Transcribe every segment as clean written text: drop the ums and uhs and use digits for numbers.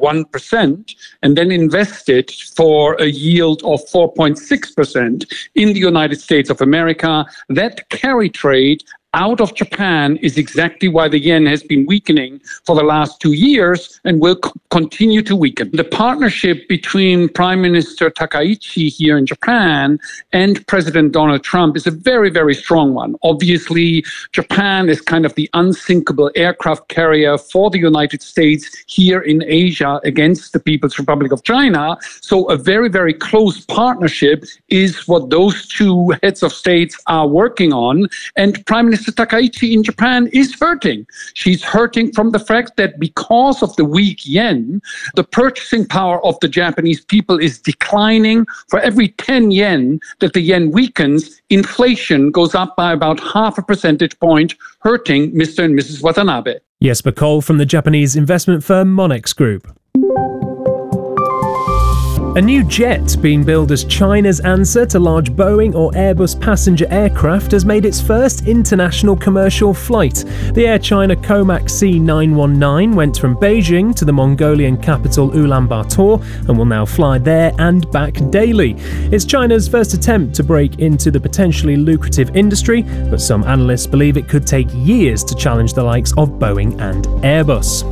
1% and then invested for a yield of 4.6% in the United States of America, that carry trade out of Japan is exactly why the yen has been weakening for the last 2 years and will continue to weaken. The partnership between Prime Minister Takaichi here in Japan and President Donald Trump is a very, very strong one. Obviously, Japan is kind of the unsinkable aircraft carrier for the United States here in Asia against the People's Republic of China. So a very, very close partnership is what those two heads of states are working on. And Prime Minister Takaichi in Japan is hurting. She's hurting from the fact that because of the weak yen, the purchasing power of the Japanese people is declining. For every 10 yen that the yen weakens, inflation goes up by about 0.5 percentage point, hurting Mr. and Mrs. Watanabe. Jesper Kohl from the Japanese investment firm Monex Group. A new jet being billed as China's answer to large Boeing or Airbus passenger aircraft has made its first international commercial flight. The Air China Comac C919 went from Beijing to the Mongolian capital Ulaanbaatar and will now fly there and back daily. It's China's first attempt to break into the potentially lucrative industry, but some analysts believe it could take years to challenge the likes of Boeing and Airbus.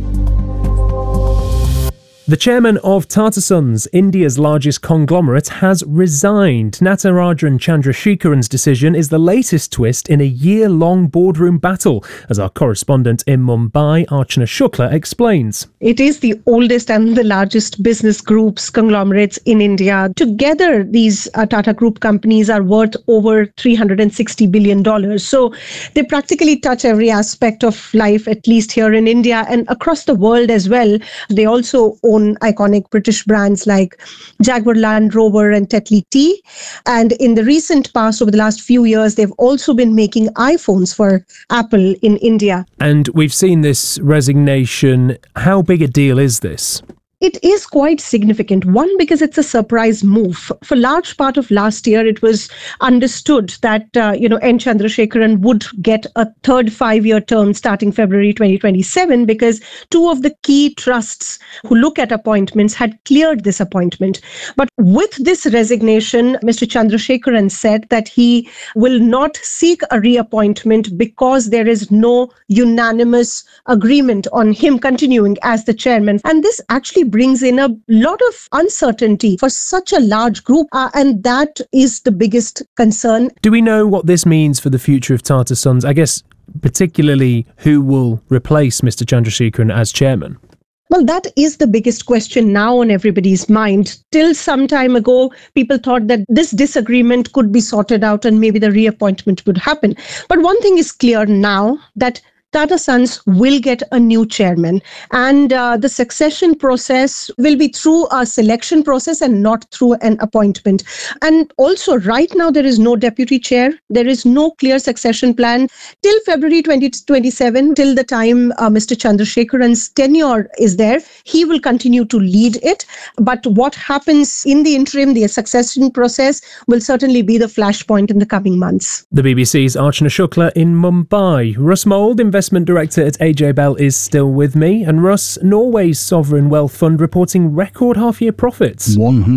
The chairman of Tata Sons, India's largest conglomerate, has resigned. Natarajan Chandrasekaran's decision is the latest twist in a year-long boardroom battle, as our correspondent in Mumbai, Archana Shukla, explains. It is the oldest and the largest business groups, conglomerates in India. Together, these Tata Group companies are worth over $360 billion. So they practically touch every aspect of life, at least here in India and across the world as well. They also own iconic British brands like Jaguar Land Rover and Tetley Tea. And in the recent past, over the last few years, they've also been making iPhones for Apple in India. And we've seen this resignation. How big a deal is this? It is quite significant. One, because it's a surprise move. For large part of last year, it was understood that, N. Chandrasekaran would get a third 5-year term starting February 2027 because two of the key trusts who look at appointments had cleared this appointment. But with this resignation, Mr. Chandrasekaran said that he will not seek a reappointment because there is no unanimous agreement on him continuing as the chairman. And this actually brings in a lot of uncertainty for such a large group, and that is the biggest concern. Do we know what this means for the future of Tata Sons? I guess particularly who will replace Mr. Chandrasekaran as chairman? Well, that is the biggest question now on everybody's mind. Till some time ago, people thought that this disagreement could be sorted out and maybe the reappointment would happen. But one thing is clear now, that Tata Sons will get a new chairman, and the succession process will be through a selection process and not through an appointment. And also, right now, there is no deputy chair. There is no clear succession plan till February 2027, till the time Mr. Chandrasekaran's tenure is there. He will continue to lead it. But what happens in the interim, the succession process, will certainly be the flashpoint in the coming months. The BBC's Archana Shukla in Mumbai. Russ Mould, investment director at AJ Bell, is still with me. And Russ, Norway's sovereign wealth fund reporting record half-year profits.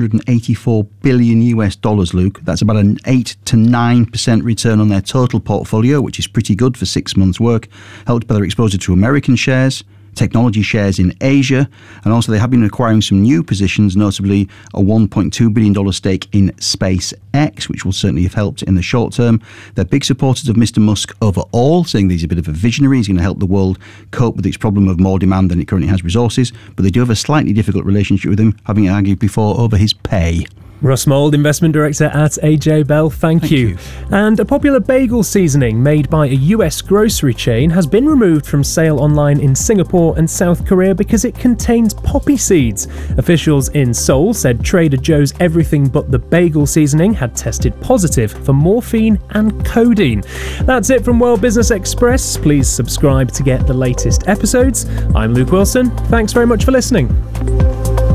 $184 billion, Luke. That's about an 8 to 9% return on their total portfolio, which is pretty good for 6 months' work, helped by their exposure to American shares, technology shares in Asia, and also they have been acquiring some new positions, notably a $1.2 billion stake in SpaceX, which will certainly have helped in the short term. They're big supporters of Mr. Musk overall, saying that he's a bit of a visionary. He's going to help the world cope with its problem of more demand than it currently has resources, but they do have a slightly difficult relationship with him, having argued before over his pay. Russ Mould, investment director at AJ Bell, thank you. And a popular bagel seasoning made by a US grocery chain has been removed from sale online in Singapore and South Korea because it contains poppy seeds. Officials in Seoul said Trader Joe's Everything But the Bagel seasoning had tested positive for morphine and codeine. That's it from World Business Express. Please subscribe to get the latest episodes. I'm Luke Wilson. Thanks very much for listening.